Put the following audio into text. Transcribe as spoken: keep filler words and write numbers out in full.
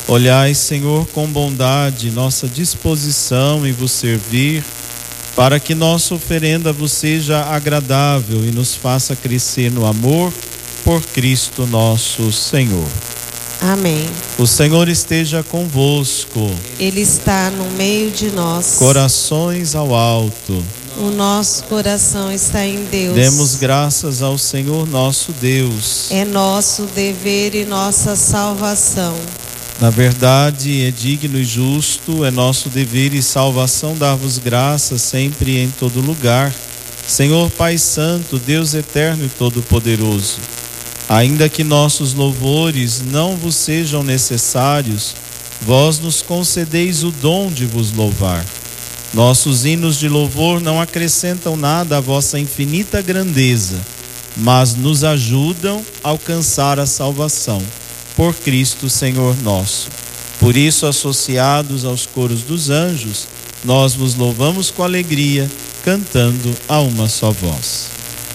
Olhai, Senhor, com bondade nossa disposição em vos servir, para que nossa oferenda vos seja agradável e nos faça crescer no amor por Cristo nosso Senhor. Amém. O Senhor esteja convosco. Ele está no meio de nós. Corações ao alto. O nosso coração está em Deus. Demos graças ao Senhor nosso Deus. É nosso dever e nossa salvação. Na verdade, é digno e justo, é nosso dever e salvação dar-vos graças sempre e em todo lugar, Senhor Pai Santo, Deus eterno e todo-poderoso. Ainda que nossos louvores não vos sejam necessários, vós nos concedeis o dom de vos louvar. Nossos hinos de louvor não acrescentam nada à vossa infinita grandeza, mas nos ajudam a alcançar a salvação. Por Cristo Senhor nosso. Por isso, associados aos coros dos anjos, nós vos louvamos com alegria, cantando a uma só voz.